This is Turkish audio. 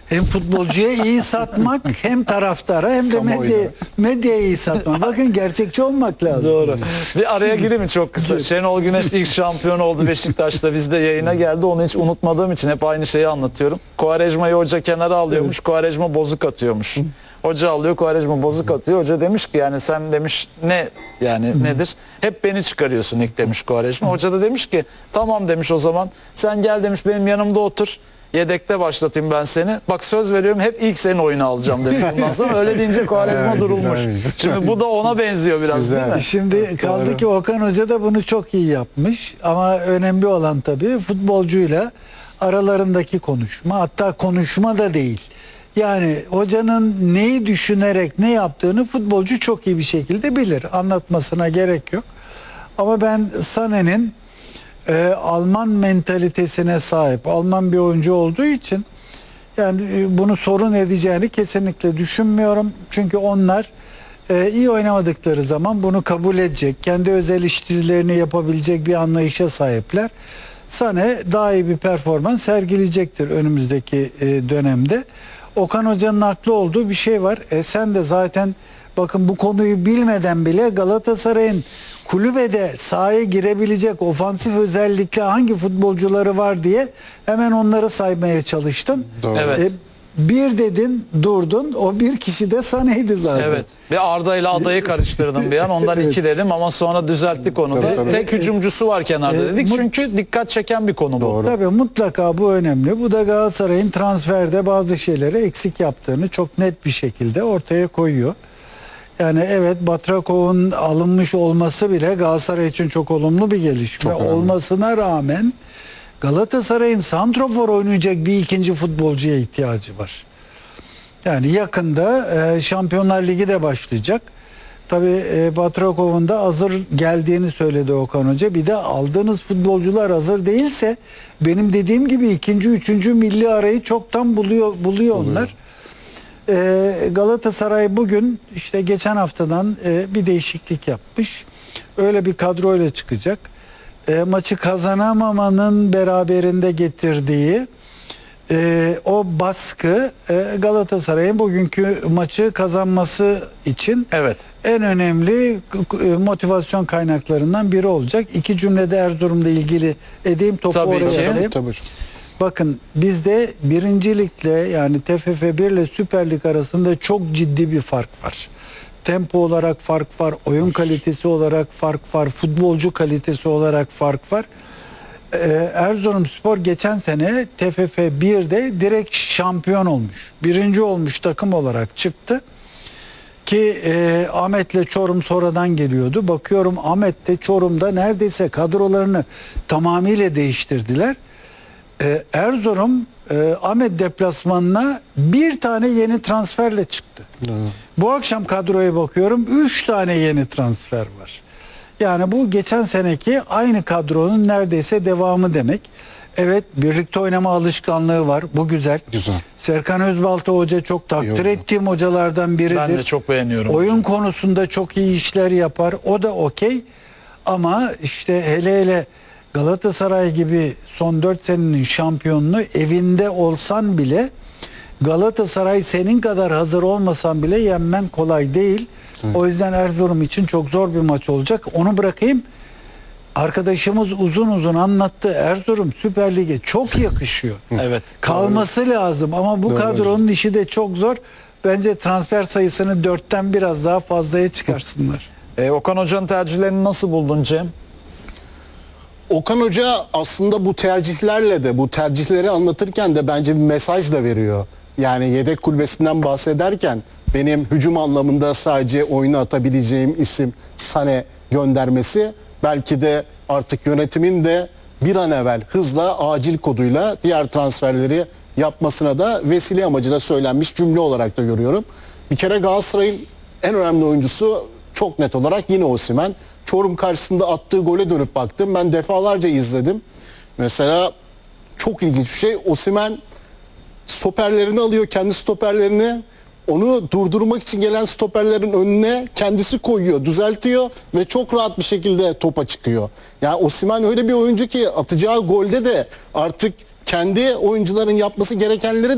Hem futbolcuya iyi satmak, hem taraftara, hem de medyaya iyi satmak. Bakın, gerçekçi olmak lazım. Doğru. Bir araya gireyim mi çok kısa? Şenol Güneş ilk şampiyon oldu Beşiktaş'ta. Bizde yayına geldi. Onu hiç unutmadığım için hep aynı şeyi anlatıyorum. Quaresma'yı hoca kenara alıyormuş. Evet. Quaresma bozuk atıyormuş. Hoca alıyor, Quaresma bozuk atıyor. Hoca demiş ki, yani sen demiş ne yani nedir? Hep beni çıkarıyorsun ilk demiş Quaresma. Hoca da demiş ki tamam demiş, o zaman sen gel demiş, benim yanımda otur. Yedekte başlatayım ben seni. Bak söz veriyorum, hep ilk senin oyunu alacağım demiş bundan sonra. Öyle deyince Quaresma durulmuş. Şimdi bu da ona benziyor biraz, güzel, değil mi? Şimdi kaldı ki Okan Hoca da bunu çok iyi yapmış. Ama önemli olan tabii futbolcuyla aralarındaki konuşma. Hatta konuşma da değil. Yani hocanın neyi düşünerek ne yaptığını futbolcu çok iyi bir şekilde bilir. Anlatmasına gerek yok. Ama ben Sané'nin Alman mentalitesine sahip, Alman bir oyuncu olduğu için yani bunu sorun edeceğini kesinlikle düşünmüyorum. Çünkü onlar iyi oynamadıkları zaman bunu kabul edecek, kendi öz eleştirilerini yapabilecek bir anlayışa sahipler. Sané daha iyi bir performans sergileyecektir önümüzdeki dönemde. Okan Hoca'nın haklı olduğu bir şey var. Sen de zaten bakın, bu konuyu bilmeden bile Galatasaray'ın kulübede sahaya girebilecek ofansif özellikle hangi futbolcuları var diye hemen onları saymaya çalıştın. Doğru. Evet. Bir dedin, durdun. O bir kişi de Sané'ydi zaten. Evet. Ve Arda ile adayı karıştırdım bir an. Ondan evet, iki dedim ama sonra düzelttik onu. Tabii. Tek hücumcusu var kenarda dedik. Çünkü dikkat çeken bir konu bu. Doğru. Tabii, mutlaka bu önemli. Bu da Galatasaray'ın transferde bazı şeyleri eksik yaptığını çok net bir şekilde ortaya koyuyor. Yani evet, Batrakov'un alınmış olması bile Galatasaray için çok olumlu bir gelişme olmasına rağmen Galatasaray'ın santrofor oynayacak bir ikinci futbolcuya ihtiyacı var. Yani yakında Şampiyonlar Ligi de başlayacak. Tabii Batrakov'un da hazır geldiğini söyledi Okan Hoca. Bir de aldığınız futbolcular hazır değilse benim dediğim gibi ikinci, üçüncü milli arayı çoktan buluyor onlar. Galatasaray bugün işte geçen haftadan bir değişiklik yapmış. Öyle bir kadroyla çıkacak. Maçı kazanamamanın beraberinde getirdiği o baskı Galatasaray'ın bugünkü maçı kazanması için evet, en önemli motivasyon kaynaklarından biri olacak. İki cümlede Erzurum'la ilgili edeyim, topu tabii oraya alayım. Bakın, bizde birincilikle, yani TFF1 ile Süper Lig arasında çok ciddi bir fark var. Tempo olarak fark var, oyun kalitesi olarak fark var, futbolcu kalitesi olarak fark var. Erzurumspor geçen sene TFF1'de direkt şampiyon olmuş. Birinci olmuş takım olarak çıktı. Ki Ahmet'le Çorum sonradan geliyordu. Bakıyorum Ahmet'te Çorum'da neredeyse kadrolarını tamamıyla değiştirdiler. Erzurum Ahmet deplasmanına bir tane yeni transferle çıktı. Bu akşam kadroya bakıyorum, 3 tane yeni transfer var. Yani bu geçen seneki aynı kadronun neredeyse devamı demek. Evet, birlikte oynama alışkanlığı var. Bu güzel. Serkan Özbalta Hoca çok takdir ettiğim hocalardan biridir. Ben de çok beğeniyorum. Oyun konusunda çok iyi işler yapar. O da okey. Ama işte hele Galatasaray gibi son 4 senenin şampiyonunu evinde olsan bile, Galatasaray senin kadar hazır olmasan bile yenmen kolay değil. O yüzden Erzurum için çok zor bir maç olacak. Onu bırakayım. Arkadaşımız uzun uzun anlattı. Erzurum Süper Lig'e çok yakışıyor. Evet. Kalması lazım ama bu kadronun işi de çok zor. Bence transfer sayısını 4'ten biraz daha fazlaya çıkarsınlar. Okan Hoca'nın tercihlerini nasıl buldun Cem? Okan Hoca aslında bu tercihlerle de, bu tercihleri anlatırken de bence bir mesaj da veriyor. Yani yedek kulübesinden bahsederken benim hücum anlamında sadece oyunu atabileceğim isim Sané göndermesi, belki de artık yönetimin de bir an evvel hızla, acil koduyla diğer transferleri yapmasına da vesile amacıyla söylenmiş cümle olarak da görüyorum. Bir kere Galatasaray'ın en önemli oyuncusu çok net olarak yine Osimhen. Çorum karşısında attığı gole dönüp baktım. Ben defalarca izledim. Mesela çok ilginç bir şey. Osimhen stoperlerini alıyor, kendi stoperlerini. Onu durdurmak için gelen stoperlerin önüne kendisi koyuyor, düzeltiyor ve çok rahat bir şekilde topa çıkıyor. Yani Osimhen öyle bir oyuncu ki atacağı golde de artık kendi oyuncuların yapması gerekenleri